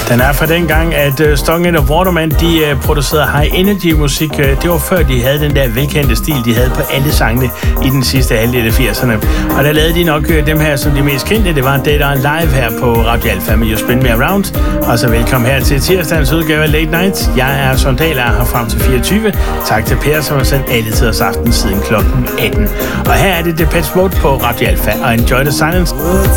Den er fra dengang, at Stongen og Waterman, de producerede high energy musik. Det var før de havde den der velkendte stil, de havde på alle sangene i den sidste halvdel af 80'erne. Og der lavede de nok dem her som de mest kendte. Det var Dead or Alive her på Radio Alfa med You Spin Me Around. Og så velkommen her til tirsdagens udgave af Late Night. Jeg er Søren Dahl, her frem til 24. Tak til Per, som har sendt alle tiders aften siden klokken 18. Og her er det Depeche Mode på Radio Alfa, og Enjoy the Silence.